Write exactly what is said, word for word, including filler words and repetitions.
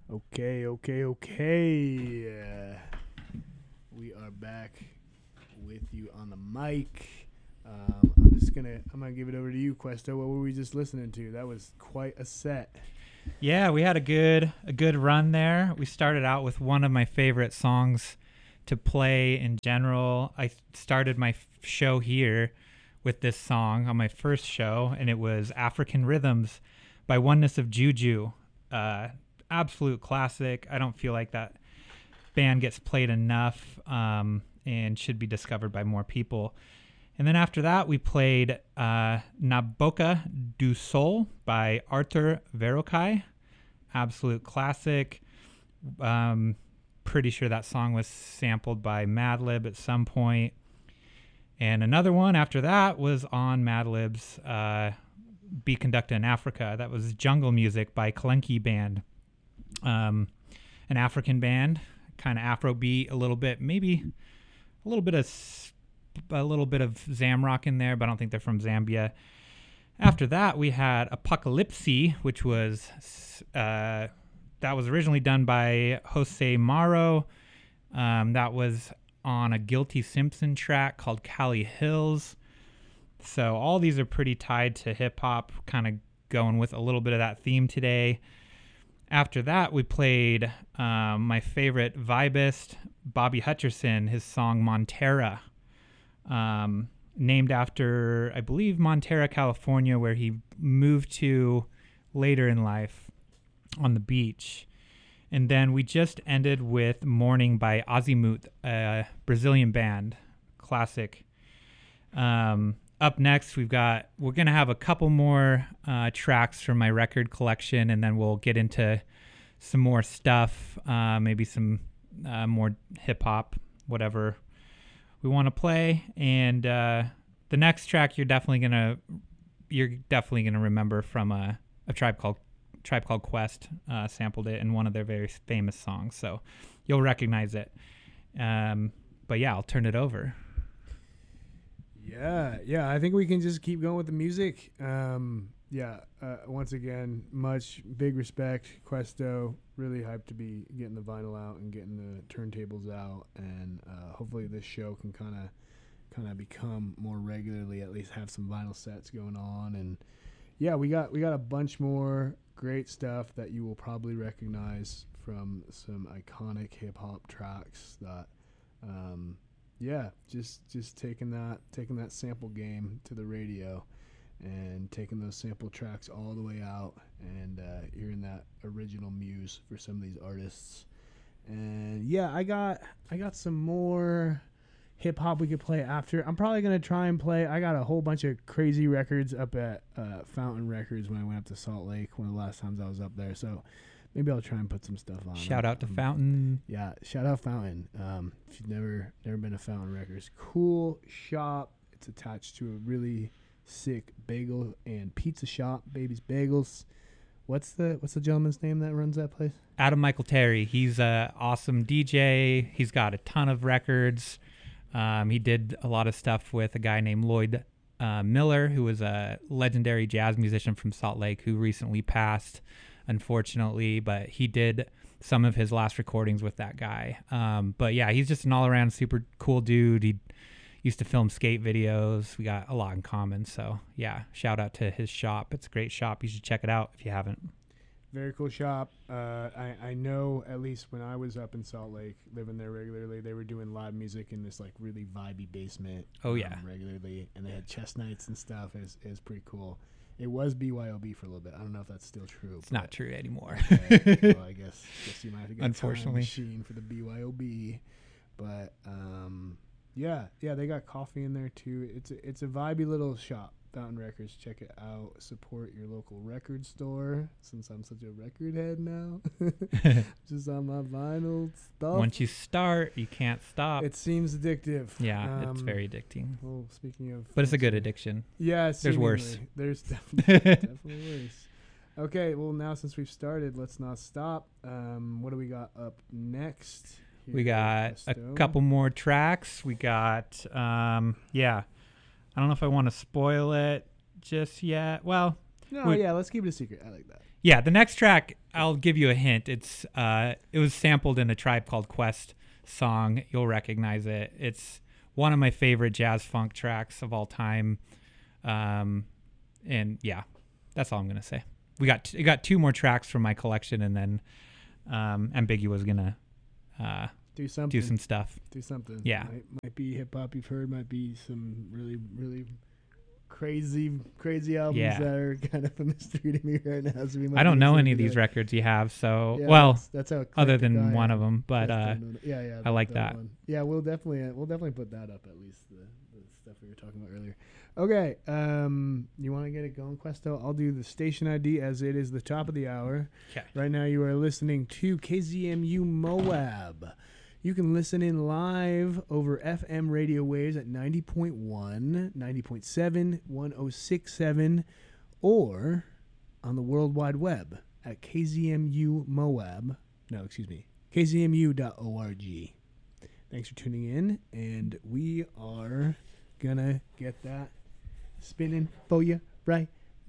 Okay, okay, okay. Uh, we are back with you on the mic. Um, I'm just gonna I'm gonna give it over to you, Questo. What were we just listening to? That was quite a set. Yeah, we had a good a good run there. We started out with one of my favorite songs to play in general. I started my f- show here with this song on my first show, and it was African Rhythms by Oneness of Juju. Uh, absolute classic. I don't feel like that band gets played enough um, and should be discovered by more people. And then after that, we played uh, Naboka du Sol by Arthur Verocai. Absolute classic. Um, pretty sure that song was sampled by Madlib at some point. And another one after that was on Madlib's uh, Be Conducted in Africa. That was Jungle Music by Kalenki Band. Um, an African band, kind of Afrobeat, a little bit, maybe a little bit of a little bit of Zamrock in there, but I don't think they're from Zambia. After that, we had Apocalypse, which was uh, that was originally done by Jose Maro. Um, that was on a Guilty Simpson track called Cali Hills. So all these are pretty tied to hip hop, kind of going with a little bit of that theme today. After that, we played um, my favorite vibist, Bobby Hutcherson, his song Montera, um, named after, I believe, Montera, California, where he moved to later in life on the beach. And then we just ended with Morning by Azimuth, a Brazilian band, classic. Um, up next, we've got, we're going to have a couple more uh, tracks from my record collection, and then we'll get into some more stuff, uh, maybe some uh, more hip hop, whatever we want to play. And uh, the next track you're definitely going to, you're definitely going to remember from a, a Tribe Called Tribe Called Quest uh, sampled it in one of their very famous songs, so you'll recognize it. Um, but yeah, I'll turn it over. Yeah, yeah. I think we can just keep going with the music. Um, yeah. Uh, once again, much big respect, Questo. Really hyped to be getting the vinyl out and getting the turntables out, and uh, hopefully this show can kind of, kind of become more regularly. At least have some vinyl sets going on, and yeah, we got we got a bunch more great stuff that you will probably recognize from some iconic hip hop tracks that. Um, Yeah, just just taking that taking that sample game to the radio, and taking those sample tracks all the way out, and uh, hearing that original muse for some of these artists. And yeah, I got I got some more hip hop we could play after. I'm probably gonna try and play. I got a whole bunch of crazy records up at uh, Fountain Records when I went up to Salt Lake. One of the last times I was up there, so. Maybe I'll try and put some stuff on. Shout I'm, out to I'm, Fountain. Yeah, shout out Fountain. Um, if you've never never been to Fountain Records, cool shop. It's attached to a really sick bagel and pizza shop, Baby's Bagels. What's the what's the gentleman's name that runs that place? Adam Michael Terry. He's a awesome D J. He's got a ton of records. Um, he did a lot of stuff with a guy named Lloyd uh, Miller, who was a legendary jazz musician from Salt Lake who recently passed, unfortunately, but he did some of his last recordings with that guy. Um, but yeah, he's just an all-around super cool dude. He used to film skate videos. We got a lot in common. So yeah, shout out to his shop. It's a great shop. You should check it out if you haven't. Very cool shop. Uh, I, I know at least when I was up in Salt Lake, living there regularly, they were doing live music in this like really vibey basement. Oh um, yeah. Regularly. And they had chess nights and stuff. It was, it was pretty cool. It was B Y O B for a little bit. I don't know if that's still true. It's not true anymore. Okay. Well, I guess, guess you might have to get Unfortunately. a time machine for the B Y O B. But um, yeah, yeah, they got coffee in there too. It's a, it's a vibey little shop. Fountain Records, check it out. Support your local record store. Since I'm such a record head now, just on my vinyl stuff. Once you start, you can't stop. It seems addictive. Yeah, um, it's very addicting. Well, speaking of, But it's a good addiction. Yeah, There's worse. seemingly. There's definitely, definitely worse. Okay, well now since we've started, let's not stop. Um, what do we got up next? Here We got a Questo? couple more tracks. We got, um, yeah. I don't know if I want to spoil it just yet. Well, No, we- yeah, let's keep it a secret. I like that. Yeah, the next track, I'll give you a hint. It's uh, it was sampled in a Tribe Called Quest song. You'll recognize it. It's one of my favorite jazz funk tracks of all time. Um, and yeah, that's all I'm gonna say. We got t- we got two more tracks from my collection, and then um, Ambigua's gonna uh, Do something. do some stuff. Do something. Yeah. Might, might be hip hop you've heard. Might be some really, really crazy, crazy albums Yeah. that are kind of a mystery to me right now. So we might I don't be know listening any of to these that. records you have, so Yeah, well, that's, that's how other eclectic I than one am. of them, but That's uh, the- yeah, yeah. I the- like the that. one. Yeah, we'll definitely, uh, we'll definitely put that up at least. The, the stuff we were talking about earlier. Okay, um, you want to get it going, Questo? I'll do the station I D as it is the top of the hour. 'Kay. Right now, you are listening to K Z M U Moab. You can listen in live over F M radio waves at ninety point one, ninety point seven, one oh six point seven, or on the World Wide Web at K Z M U Moab. No, excuse me, K Z M U dot org. Thanks for tuning in, and we are gonna get that spinning for you right